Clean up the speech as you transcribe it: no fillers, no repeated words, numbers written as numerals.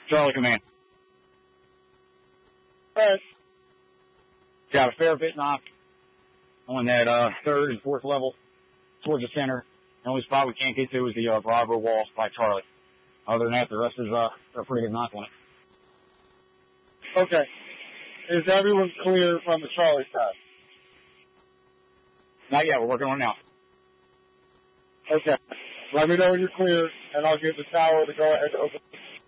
Charlie Command. Alright. Got a fair bit knock on that third and fourth level towards the center. The only spot we can't get to is the Bravo wall by Charlie. Other than that, the rest is a pretty good knock on it. Okay. Is everyone clear from the Charlie side? Not yet. We're working on it now. Okay. Let me know when you're clear, and I'll give the tower the go-ahead to open.